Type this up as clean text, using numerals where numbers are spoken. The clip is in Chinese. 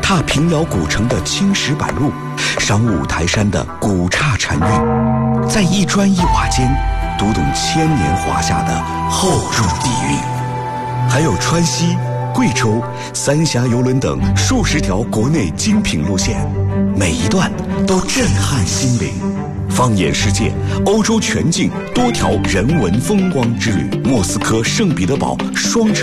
踏平遥古城的青石板路，赏五台山的古刹禅韵，在一砖一瓦间读懂千年华夏的厚重底蕴。还有川西、贵州、三峡邮轮等数十条国内精品路线，每一段都震撼心灵。放眼世界，欧洲全境多条人文风光之旅，莫斯科圣彼得堡双城